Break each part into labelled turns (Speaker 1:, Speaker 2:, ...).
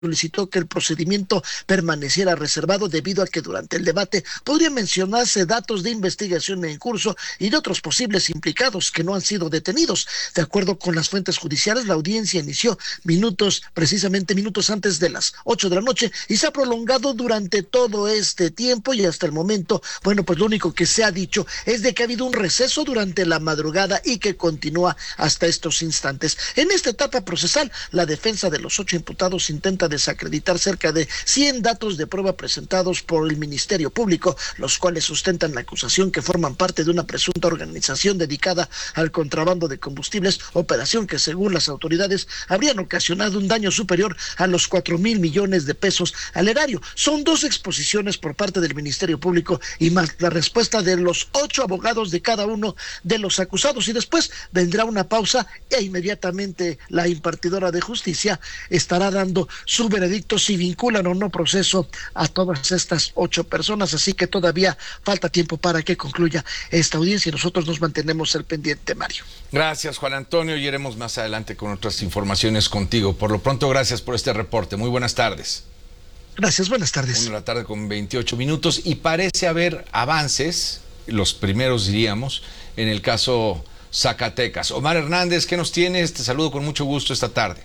Speaker 1: solicitó que el procedimiento permaneciera reservado debido a que durante el debate podrían mencionarse datos de investigación en curso y de otros posibles implicados que no han sido detenidos. De acuerdo con las fuentes judiciales, la audiencia inició precisamente minutos antes de las 8 de la noche y se ha prolongado durante todo este tiempo y hasta el momento, bueno, pues lo único que se ha dicho es de que ha habido un receso durante la madrugada y que continúa hasta estos instantes. En esta etapa procesal, la defensa de los 8 imputados intenta desacreditar cerca de 100 datos de prueba presentados por el Ministerio Público, los cuales sustentan la acusación que forman parte de una presunta organización dedicada al contrabando de combustibles, operación que según las autoridades habrían ocasionado un daño superior a los 4,000 millones de pesos al erario. Son 2 exposiciones por parte del Ministerio Público y más la respuesta de los 8 abogados de cada uno de los acusados, y después vendrá una pausa e inmediatamente la impartidora de justicia estará dando su veredicto si vinculan o no proceso a todas estas 8 personas, así que todavía falta tiempo para que concluya esta audiencia y nosotros nos mantenemos al pendiente, Mario.
Speaker 2: Gracias, Juan Antonio, y iremos más adelante con otras informaciones contigo. Por lo pronto, gracias por este reporte. Muy buenas tardes.
Speaker 1: Gracias, buenas tardes.
Speaker 2: 1:28 y parece haber avances, los primeros diríamos, en el caso Zacatecas. Omar Hernández, ¿qué nos tienes? Te saludo con mucho gusto esta tarde.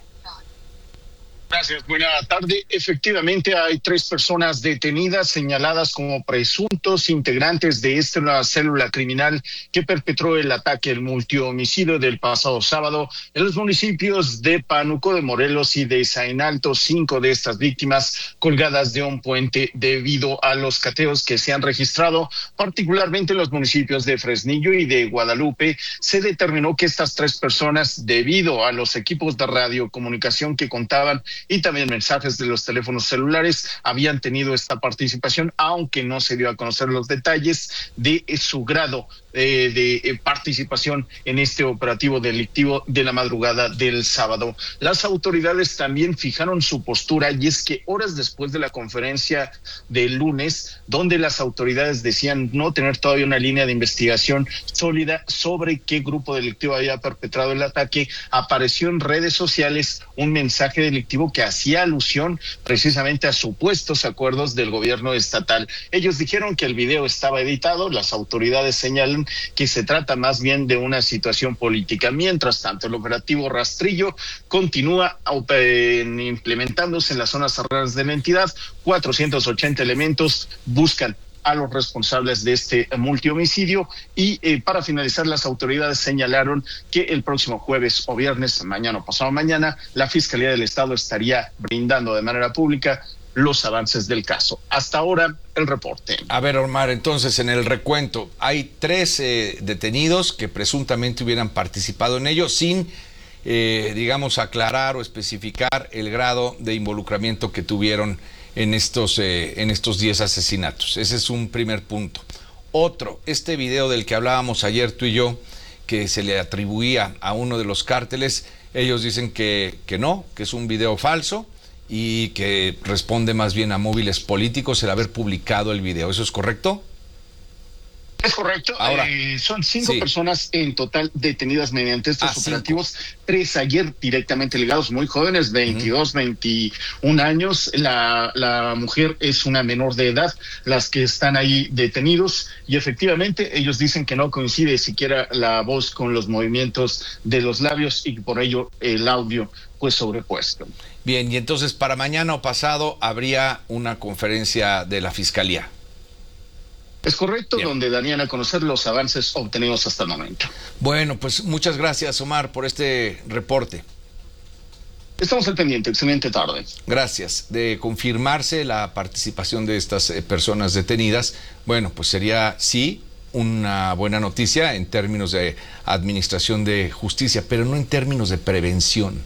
Speaker 3: Gracias, buena tarde. Efectivamente, hay 3 personas detenidas señaladas como presuntos integrantes de esta célula criminal que perpetró el ataque, el multihomicidio del pasado sábado en los municipios de Pánuco de Morelos y de Zainalto. 5 de estas víctimas colgadas de un puente debido a los cateos que se han registrado, particularmente en los municipios de Fresnillo y de Guadalupe. Se determinó que estas 3 personas, debido a los equipos de radiocomunicación que contaban y también mensajes de los teléfonos celulares, habían tenido esta participación, aunque no se dio a conocer los detalles de su grado de participación en este operativo delictivo de la madrugada del sábado. Las autoridades también fijaron su postura, y es que horas después de la conferencia del lunes, donde las autoridades decían no tener todavía una línea de investigación sólida sobre qué grupo delictivo había perpetrado el ataque, apareció en redes sociales un mensaje delictivo que hacía alusión precisamente a supuestos acuerdos del gobierno estatal. Ellos dijeron que el video estaba editado, las autoridades señalan que se trata más bien de una situación política. Mientras tanto, el operativo Rastrillo continúa implementándose en las zonas cerradas de la entidad. 480 elementos buscan a los responsables de este multihomicidio y para finalizar, las autoridades señalaron que el próximo jueves o viernes, mañana o pasado mañana, la Fiscalía del Estado estaría brindando de manera pública los avances del caso. Hasta ahora, el reporte.
Speaker 2: A ver, Omar, entonces, en el recuento, hay 3 detenidos que presuntamente hubieran participado en ello sin, digamos, aclarar o especificar el grado de involucramiento que tuvieron en estos 10 asesinatos. Ese es un primer punto. Otro, este video del que hablábamos ayer tú y yo, que se le atribuía a uno de los cárteles, ellos dicen que no, que es un video falso y que responde más bien a móviles políticos el haber publicado el video. ¿Eso es correcto?
Speaker 3: Es correcto.
Speaker 2: Ahora,
Speaker 3: son 5 personas en total detenidas mediante estos operativos. 3 ayer directamente ligados, muy jóvenes, 22, 21 años. La mujer es una menor de edad, las que están ahí detenidos, y efectivamente ellos dicen que no coincide siquiera la voz con los movimientos de los labios y por ello el audio pues sobrepuesto.
Speaker 2: Bien, y entonces para mañana o pasado habría una conferencia de la Fiscalía.
Speaker 3: Es correcto.
Speaker 2: Bien.
Speaker 3: Donde darían a conocer los avances obtenidos hasta el momento.
Speaker 2: Bueno, pues muchas gracias, Omar, por este reporte.
Speaker 3: Estamos al pendiente. Excelente tarde.
Speaker 2: Gracias. De confirmarse la participación de estas personas detenidas, bueno, pues sería, sí, una buena noticia en términos de administración de justicia, pero no en términos de prevención.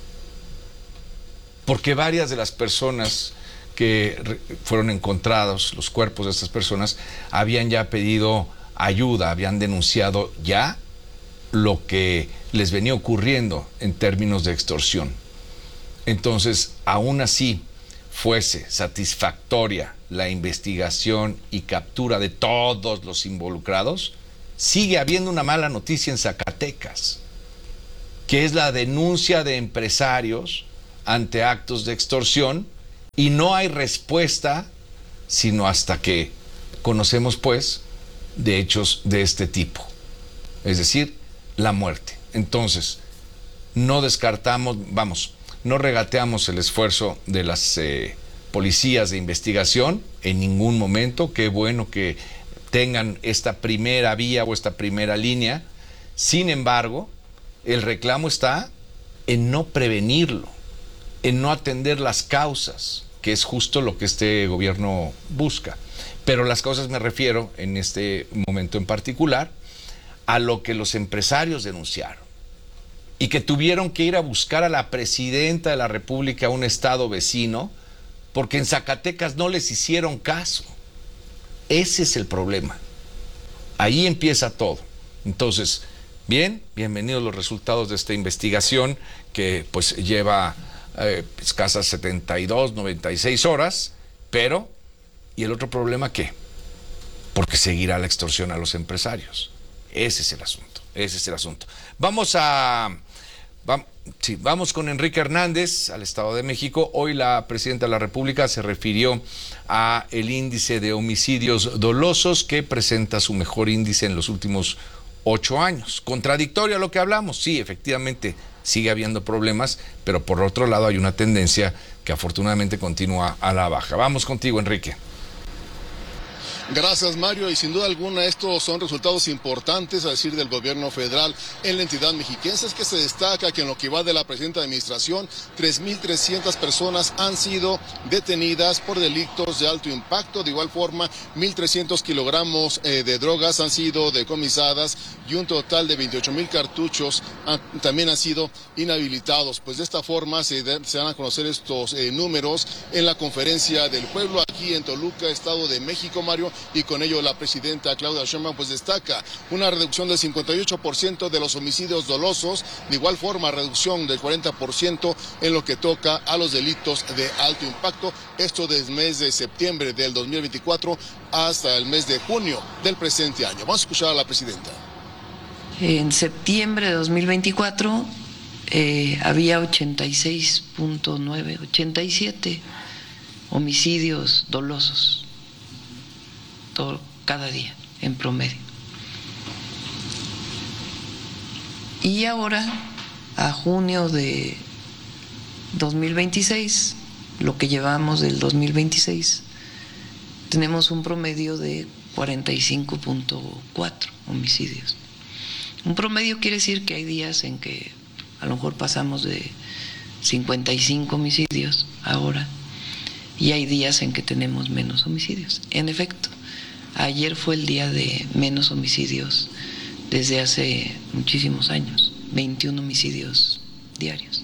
Speaker 2: Porque varias de las personas que fueron encontrados, los cuerpos de estas personas, habían ya pedido ayuda, habían denunciado ya lo que les venía ocurriendo en términos de extorsión. Entonces, aún así fuese satisfactoria la investigación y captura de todos los involucrados, sigue habiendo una mala noticia en Zacatecas, que es la denuncia de empresarios ante actos de extorsión Y no hay respuesta sino hasta que conocemos, pues, de hechos de este tipo, es decir, la muerte. Entonces, no descartamos, no regateamos el esfuerzo de las policías de investigación en ningún momento. Qué bueno que tengan esta primera vía o esta primera línea. Sin embargo, el reclamo está en no prevenirlo, en no atender las causas, que es justo lo que este gobierno busca. Pero las causas me refiero, en este momento en particular, a lo que los empresarios denunciaron y que tuvieron que ir a buscar a la presidenta de la República a un estado vecino porque en Zacatecas no les hicieron caso. Ese es el problema. Ahí empieza todo. Entonces, bienvenidos los resultados de esta investigación que pues lleva escasas 72, 96 horas, pero, ¿y el otro problema qué? Porque seguirá la extorsión a los empresarios. Ese es el asunto. Vamos con Enrique Hernández al Estado de México. Hoy la presidenta de la República se refirió a el índice de homicidios dolosos, que presenta su mejor índice en los últimos 8 años. Contradictorio a lo que hablamos, sí, efectivamente sigue habiendo problemas, pero por otro lado hay una tendencia que afortunadamente continúa a la baja. Vamos contigo, Enrique.
Speaker 4: Gracias, Mario, y sin duda alguna estos son resultados importantes, a decir del gobierno federal en la entidad mexiquense. Es que se destaca que en lo que va de la presente administración, 3.300 personas han sido detenidas por delitos de alto impacto. De igual forma, 1.300 kilogramos de drogas han sido decomisadas y un total de 28,000 cartuchos también han sido inhabilitados. Pues de esta forma se dan a conocer estos números en la conferencia del pueblo aquí en Toluca, Estado de México, Mario. Y con ello la presidenta Claudia Sheinbaum pues destaca una reducción del 58% de los homicidios dolosos, de igual forma reducción del 40% en lo que toca a los delitos de alto impacto, esto desde el mes de septiembre del 2024 hasta el mes de junio del presente año. Vamos a escuchar a la presidenta.
Speaker 5: En septiembre de 2024 había 86.9, 87 homicidios dolosos cada día en promedio. Y ahora, a junio de 2026, lo que llevamos del 2026, tenemos un promedio de 45.4 homicidios. Un promedio quiere decir que hay días en que a lo mejor pasamos de 55 homicidios ahora, y hay días en que tenemos menos homicidios. En efecto, ayer fue el día de menos homicidios desde hace muchísimos años, 21 homicidios diarios.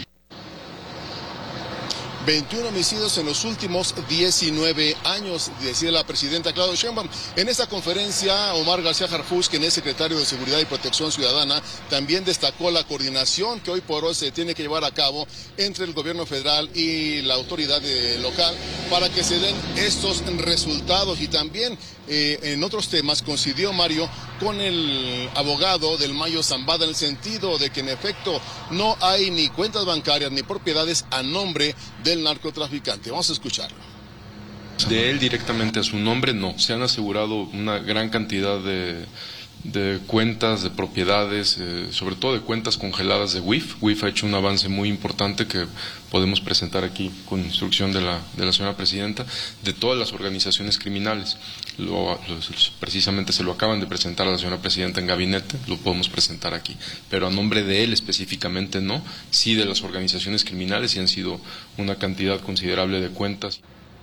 Speaker 4: 21 homicidios en los últimos 19 años, decía la presidenta Claudia Sheinbaum. En esta conferencia, Omar García Harfuch, quien es secretario de Seguridad y Protección Ciudadana, también destacó la coordinación que hoy por hoy se tiene que llevar a cabo entre el gobierno federal y la autoridad local para que se den estos resultados. Y también en otros temas coincidió, Mario, con el abogado del Mayo Zambada en el sentido de que en efecto no hay ni cuentas bancarias ni propiedades a nombre del narcotraficante. Vamos a escucharlo.
Speaker 6: De él directamente a su nombre, no. Se han asegurado una gran cantidad de cuentas, de propiedades, sobre todo de cuentas congeladas de WIF. WIF ha hecho un avance muy importante que podemos presentar aquí con instrucción de la señora presidenta, de todas las organizaciones criminales. Precisamente se lo acaban de presentar a la señora presidenta en gabinete, lo podemos presentar aquí, pero a nombre de él específicamente no, sí de las organizaciones criminales, y han sido una cantidad considerable de cuentas.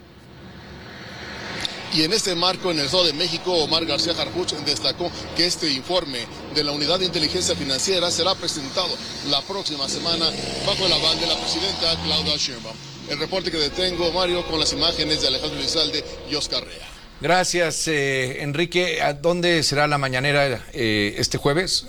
Speaker 4: Y en este marco, en el Estado de México, Omar García Harfuch destacó que este informe de la Unidad de Inteligencia Financiera será presentado la próxima semana bajo el aval de la presidenta Claudia Sheinbaum. El reporte que detengo, Mario, con las imágenes de Alejandro Lizalde y Oscar Rea.
Speaker 2: Gracias, Enrique. ¿A dónde será la mañanera este jueves?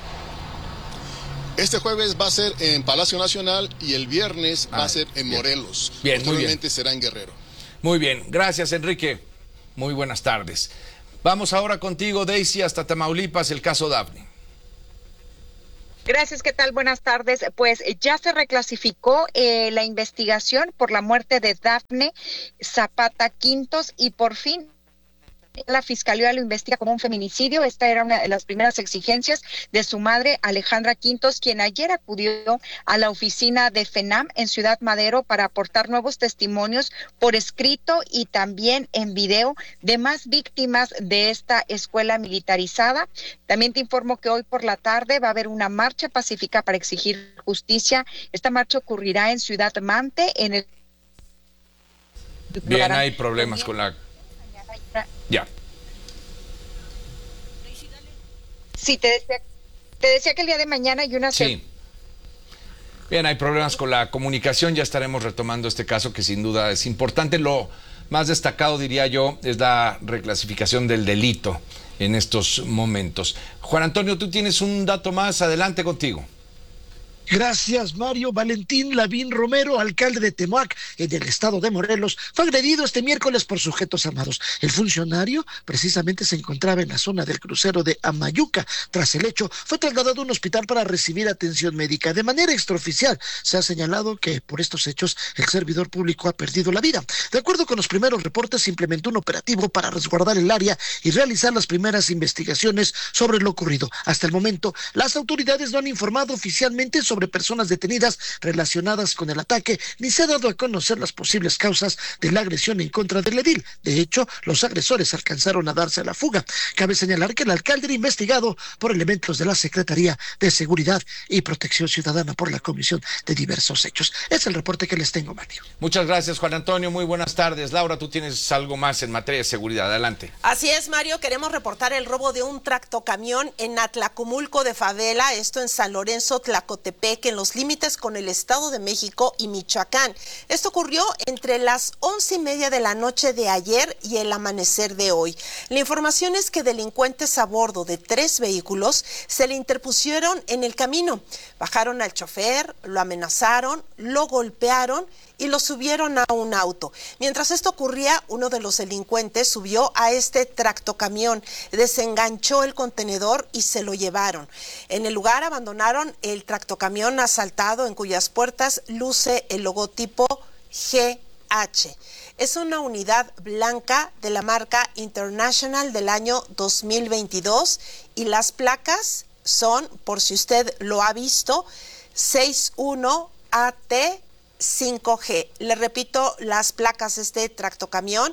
Speaker 4: Este jueves va a ser en Palacio Nacional y el viernes va a ser en Morelos.
Speaker 2: Bien, muy bien.
Speaker 4: Será en Guerrero.
Speaker 2: Muy bien, gracias, Enrique. Muy buenas tardes. Vamos ahora contigo, Daisy, hasta Tamaulipas, el caso Dafne.
Speaker 7: Gracias, ¿qué tal? Buenas tardes. Pues ya se reclasificó la investigación por la muerte de Dafne Zapata Quintos y por fin la Fiscalía lo investiga como un feminicidio. Esta era una de las primeras exigencias de su madre, Alejandra Quintos, quien ayer acudió a la oficina de FENAM en Ciudad Madero para aportar nuevos testimonios por escrito y también en video de más víctimas de esta escuela militarizada. También te informo que hoy por la tarde va a haber una marcha pacífica para exigir justicia. Esta marcha ocurrirá en Ciudad Mante, en el...
Speaker 2: Bien, hay problemas con la... Ya.
Speaker 7: Sí, te decía que el día de mañana hay una...
Speaker 2: Sí. Bien, hay problemas con la comunicación, ya estaremos retomando este caso que sin duda es importante. Lo más destacado, diría yo, es la reclasificación del delito en estos momentos. Juan Antonio, tú tienes un dato más, adelante contigo.
Speaker 1: Gracias, Mario. Valentín Lavín Romero, alcalde de Temoac, en el estado de Morelos, fue agredido este miércoles por sujetos armados. El funcionario precisamente se encontraba en la zona del crucero de Amayuca. Tras el hecho, fue trasladado a un hospital para recibir atención médica. De manera extraoficial, se ha señalado que por estos hechos el servidor público ha perdido la vida. De acuerdo con los primeros reportes, se implementó un operativo para resguardar el área y realizar las primeras investigaciones sobre lo ocurrido. Hasta el momento, las autoridades no han informado oficialmente sobre personas detenidas relacionadas con el ataque, ni se ha dado a conocer las posibles causas de la agresión en contra del edil. De hecho, los agresores alcanzaron a darse a la fuga. Cabe señalar que el alcalde era investigado por elementos de la Secretaría de Seguridad y Protección Ciudadana por la comisión de diversos hechos. Es el reporte que les tengo, Mario.
Speaker 2: Muchas gracias, Juan Antonio. Muy buenas tardes. Laura, tú tienes algo más en materia de seguridad. Adelante.
Speaker 8: Así es, Mario. Queremos reportar el robo de un tractocamión en Atlacomulco de Favela, esto en San Lorenzo, Tlacotepec, en los límites con el Estado de México y Michoacán. Esto ocurrió entre las 11:30 de la noche de ayer y el amanecer de hoy. La información es que delincuentes a bordo de 3 vehículos se le interpusieron en el camino. Bajaron al chofer, lo amenazaron, lo golpearon y lo subieron a un auto. Mientras esto ocurría, uno de los delincuentes subió a este tractocamión, desenganchó el contenedor y se lo llevaron. En el lugar abandonaron el tractocamión asaltado, en cuyas puertas luce el logotipo GH. Es una unidad blanca de la marca International del año 2022 y las placas son, por si usted lo ha visto, 61AT 5G. Le repito las placas de este tractocamión,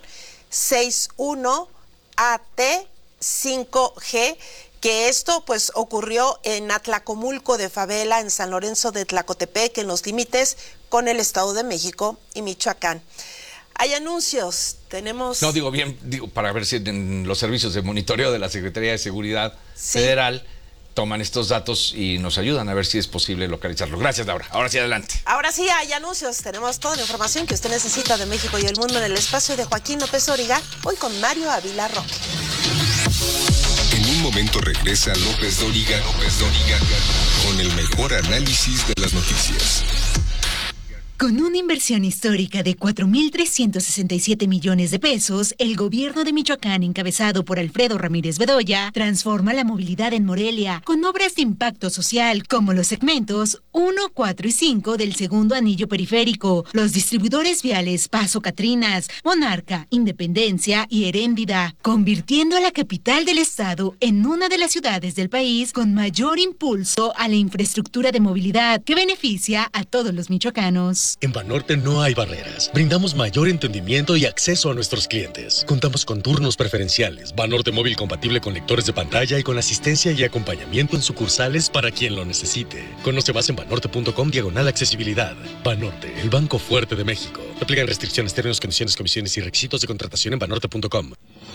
Speaker 8: 61AT 5G, que esto pues ocurrió en Atlacomulco de Favela, en San Lorenzo de Tlacotepec, en los límites con el Estado de México y Michoacán. Hay anuncios, tenemos...
Speaker 2: No, digo para ver si en los servicios de monitoreo de la Secretaría de Seguridad Federal toman estos datos y nos ayudan a ver si es posible localizarlo. Gracias, Laura. Ahora sí, adelante.
Speaker 8: Ahora sí, hay anuncios. Tenemos toda la información que usted necesita de México y el mundo en el espacio de Joaquín López Dóriga, hoy con Mario Ávila Roque.
Speaker 9: En un momento regresa López Dóriga con el mejor análisis de las noticias.
Speaker 10: Con una inversión histórica de 4.367 millones de pesos, el gobierno de Michoacán, encabezado por Alfredo Ramírez Bedoya, transforma la movilidad en Morelia con obras de impacto social como los segmentos 1, 4 y 5 del segundo anillo periférico, los distribuidores viales Paso Catrinas, Monarca, Independencia y Heréndida, convirtiendo a la capital del estado en una de las ciudades del país con mayor impulso a la infraestructura de movilidad que beneficia a todos los michoacanos.
Speaker 11: En Banorte no hay barreras. Brindamos mayor entendimiento y acceso a nuestros clientes. Contamos con turnos preferenciales, Banorte móvil compatible con lectores de pantalla y con asistencia y acompañamiento en sucursales para quien lo necesite. Conoce más en banorte.com/accesibilidad. Banorte, el banco fuerte de México. Aplican restricciones, términos, condiciones, comisiones y requisitos de contratación en banorte.com.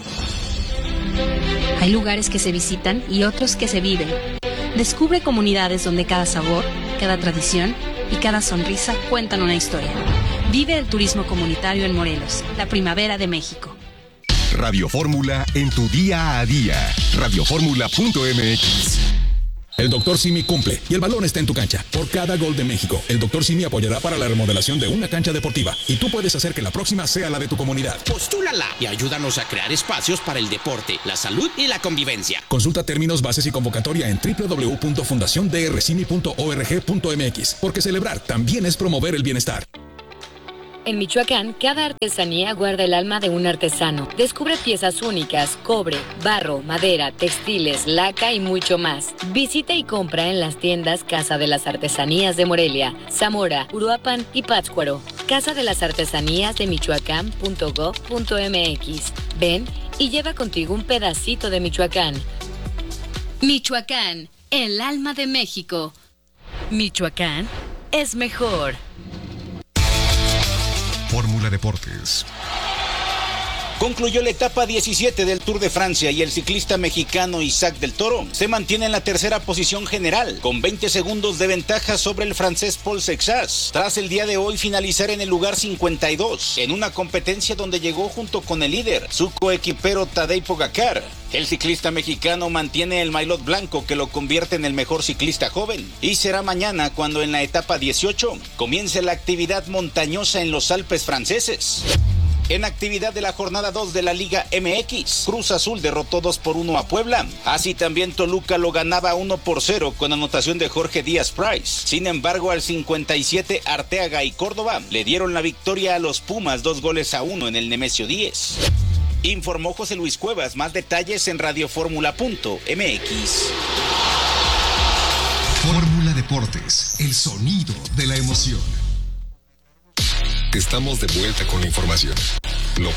Speaker 12: Hay lugares que se visitan y otros que se viven. Descubre comunidades donde cada sabor, cada tradición y cada sonrisa cuentan una historia. Vive el turismo comunitario en Morelos, la primavera de México.
Speaker 9: Radio Fórmula en tu día a día. Radioformula.mx.
Speaker 13: El Dr. Simi cumple y el balón está en tu cancha. Por cada gol de México, el Dr. Simi apoyará para la remodelación de una cancha deportiva y tú puedes hacer que la próxima sea la de tu comunidad.
Speaker 14: Postúlala y ayúdanos a crear espacios para el deporte, la salud y la convivencia.
Speaker 13: Consulta términos, bases y convocatoria en www.fundaciondrsimi.org.mx, porque celebrar también es promover el bienestar.
Speaker 15: En Michoacán, cada artesanía guarda el alma de un artesano. Descubre piezas únicas, cobre, barro, madera, textiles, laca y mucho más. Visita y compra en las tiendas Casa de las Artesanías de Morelia, Zamora, Uruapan y Pátzcuaro. Casa de las Artesanías de Michoacán.gov.mx. Ven y lleva contigo un pedacito de Michoacán.
Speaker 12: Michoacán, el alma de México.
Speaker 15: Michoacán es mejor.
Speaker 9: Fórmula Deportes.
Speaker 16: Concluyó la etapa 17 del Tour de Francia y el ciclista mexicano Isaac del Toro se mantiene en la tercera posición general, con 20 segundos de ventaja sobre el francés Paul Sexas, tras el día de hoy finalizar en el lugar 52, en una competencia donde llegó junto con el líder, su coequipero Tadej Pogačar. El ciclista mexicano mantiene el maillot blanco que lo convierte en el mejor ciclista joven, y será mañana cuando en la etapa 18 comience la actividad montañosa en los Alpes franceses. En actividad de la jornada 2 de la Liga MX, Cruz Azul derrotó 2-1 a Puebla. Así también Toluca lo ganaba 1-0 con anotación de Jorge Díaz Price. Sin embargo, al 57 Arteaga y Córdoba le dieron la victoria a los Pumas 2-1 en el Nemesio 10. Informó José Luis Cuevas. Más detalles en radioformula.mx.
Speaker 9: Fórmula Deportes, el sonido de la emoción. Estamos de vuelta con la información. Lo